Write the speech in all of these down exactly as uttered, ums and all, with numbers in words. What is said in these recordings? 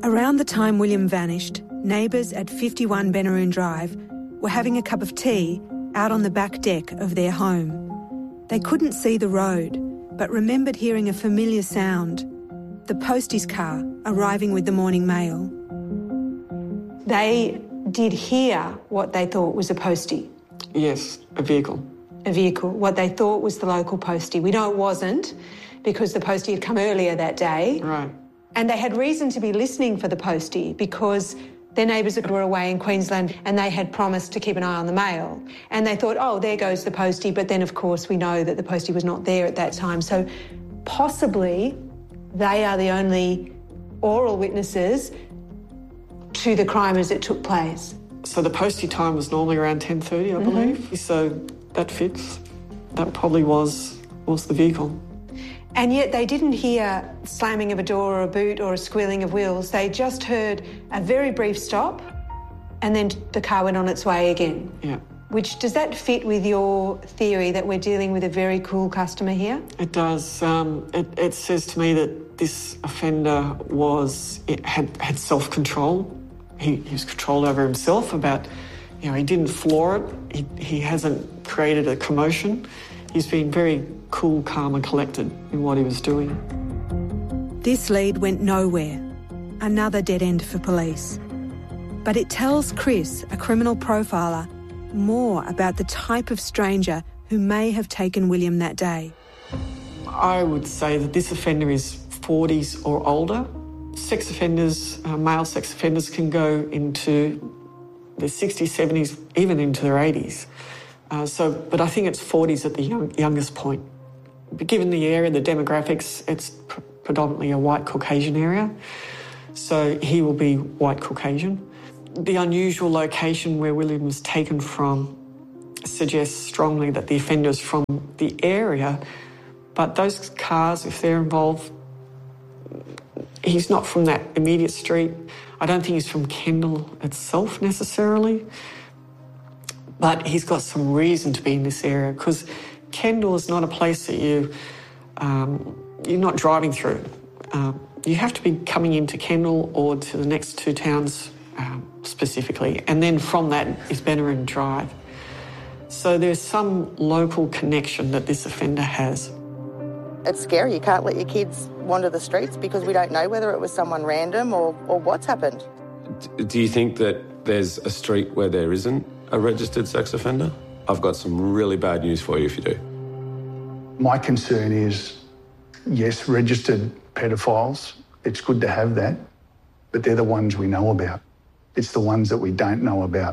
Around the time William vanished, neighbours at fifty-one Benaroon Drive were having a cup of tea out on the back deck of their home. They couldn't see the road, but remembered hearing a familiar sound, the postie's car arriving with the morning mail. They did hear what they thought was a postie. Yes, a vehicle. A vehicle, what they thought was the local postie. We know it wasn't, because the postie had come earlier that day. Right. And they had reason to be listening for the postie because their neighbours were away in Queensland and they had promised to keep an eye on the mail. And they thought, oh, there goes the postie. But then, of course, we know that the postie was not there at that time. So possibly they are the only oral witnesses to the crime as it took place. So the postie time was normally around ten thirty, I mm-hmm. believe. So that fits. That probably was, was the vehicle. And yet they didn't hear slamming of a door or a boot or a squealing of wheels. They just heard a very brief stop and then the car went on its way again. Yeah. Which, does that fit with your theory that we're dealing with a very cool customer here? It does. Um, it, it says to me that this offender was, it had, had self-control. He, he was controlled over himself about, you know, he didn't floor it. He, he hasn't created a commotion. He's been very cool, calm and collected in what he was doing. This lead went nowhere. Another dead end for police. But it tells Chris, a criminal profiler, more about the type of stranger who may have taken William that day. I would say that this offender is forties or older. Sex offenders, uh, male sex offenders can go into their sixties, seventies, even into their eighties. Uh, so, but I think it's forties at the young, youngest point. But given the area, the demographics, it's pr- predominantly a white Caucasian area. So he will be white Caucasian. The unusual location where William was taken from suggests strongly that the offender is from the area, but those cars, if they're involved, he's not from that immediate street. I don't think he's from Kendall itself necessarily, but he's got some reason to be in this area because Kendall is not a place that you, um, you're not driving through. Um, you have to be coming into Kendall or to the next two towns um, specifically, and then from that is Benaroon Drive. So there's some local connection that this offender has. It's scary. You can't let your kids wander the streets because we don't know whether it was someone random or, or what's happened. Do you think that there's a street where there isn't a registered sex offender? I've got some really bad news for you if you do. My concern is, yes, registered pedophiles, it's good to have that, but they're the ones we know about. It's the ones that we don't know about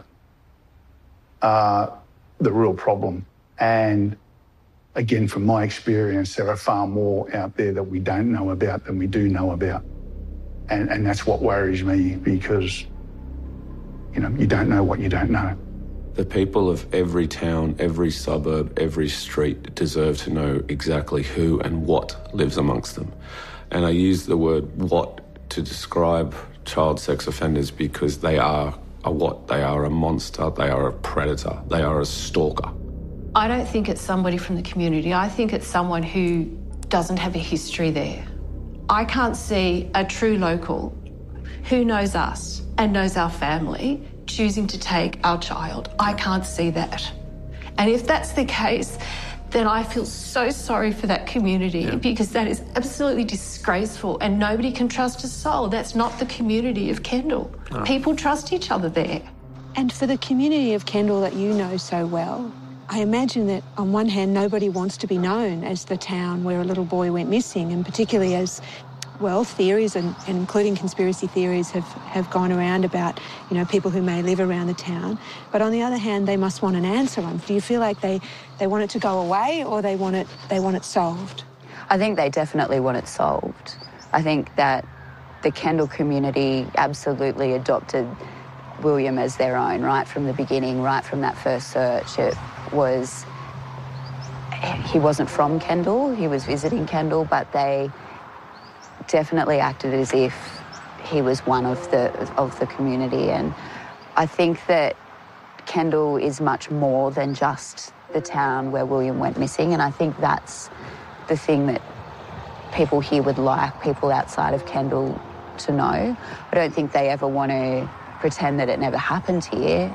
are the real problem. And again, from my experience, there are far more out there that we don't know about than we do know about. And, and that's what worries me because, you know, you don't know what you don't know. The people of every town, every suburb, every street deserve to know exactly who and what lives amongst them. And I use the word what to describe child sex offenders because they are a what? They are a monster, they are a predator, they are a stalker. I don't think it's somebody from the community. I think it's someone who doesn't have a history there. I can't see a true local who knows us and knows our family choosing to take our child. I can't see that. And if that's the case, then I feel so sorry for that community yeah. because that is absolutely disgraceful and nobody can trust a soul. That's not the community of Kendall. No. People trust each other there. And for the community of Kendall that you know so well, I imagine that on one hand nobody wants to be known as the town where a little boy went missing, and particularly as, well, theories and, and including conspiracy theories have, have gone around about, you know, people who may live around the town. But on the other hand, they must want an answer on. Do you feel like they, they want it to go away or they want it they want it solved? I think they definitely want it solved. I think that the Kendall community absolutely adopted William as their own right from the beginning, right from that first search. It was, he wasn't from Kendall, he was visiting Kendall, but they definitely acted as if he was one of the of the community. And I think that Kendall is much more than just the town where William went missing, and I think that's the thing that people here would like, people outside of Kendall want to know. I don't think they ever want to pretend that it never happened here.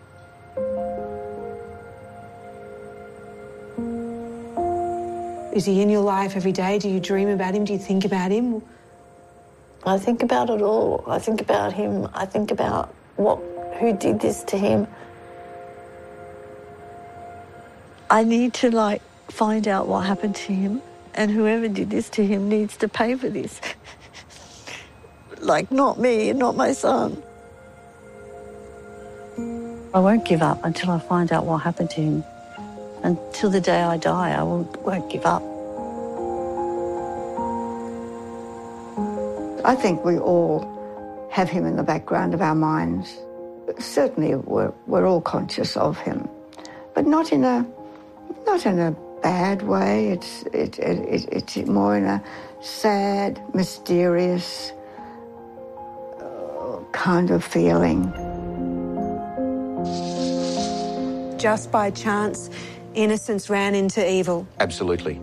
Is he in your life every day? Do you dream about him? Do you think about him? I think about it all. I think about him. I think about what, who did this to him. I need to, like, find out what happened to him, and whoever did this to him needs to pay for this. Like, not me and not my son. I won't give up until I find out what happened to him. Until the day I die, I won't, won't give up. I think we all have him in the background of our minds. Certainly we're, we're all conscious of him, but not in a, not in a bad way. It's, it, it, it, it's more in a sad, mysterious uh, kind of feeling. Just by chance, innocence ran into evil. Absolutely.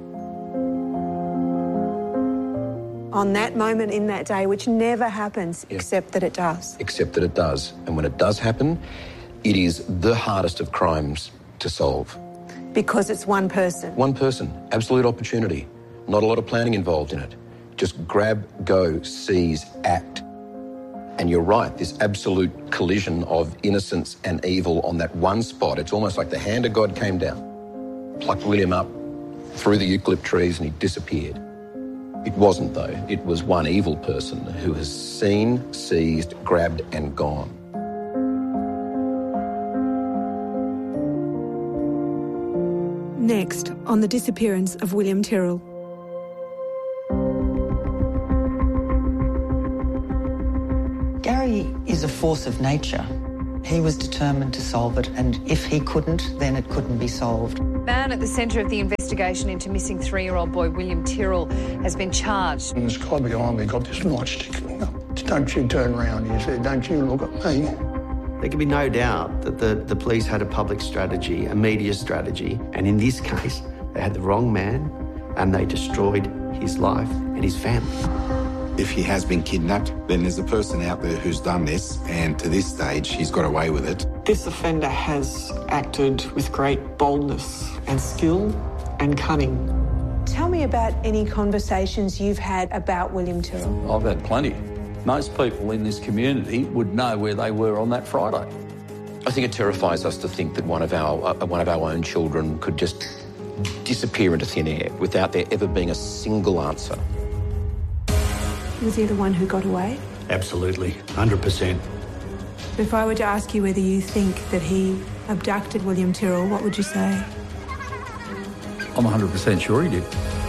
On that moment in that day, which never happens, yeah. except that it does. Except that it does. And when it does happen, it is the hardest of crimes to solve. Because it's one person. One person. Absolute opportunity. Not a lot of planning involved in it. Just grab, go, seize, act. And you're right, this absolute collision of innocence and evil on that one spot, it's almost like the hand of God came down, plucked William up through the eucalypt trees and he disappeared. It wasn't, though. It was one evil person who has seen, seized, grabbed and gone. Next, on the disappearance of William Tyrrell. Gary is a force of nature. He was determined to solve it, and if he couldn't, then it couldn't be solved. The man at the centre of the investigation into missing three-year-old boy William Tyrrell has been charged. And this guy behind me got this nightstick. Don't you turn round, he said, don't you look at me. There can be no doubt that the, the police had a public strategy, a media strategy, and in this case, they had the wrong man and they destroyed his life and his family. If he has been kidnapped, then there's a person out there who's done this, and to this stage, he's got away with it. This offender has acted with great boldness and skill and cunning. Tell me about any conversations you've had about William Tyrrell. I've had plenty. Most people in this community would know where they were on that Friday. I think it terrifies us to think that one of our uh, one of our own children could just disappear into thin air without there ever being a single answer. Was he the one who got away? Absolutely, one hundred percent. If I were to ask you whether you think that he abducted William Tyrrell, what would you say? I'm one hundred percent sure he did.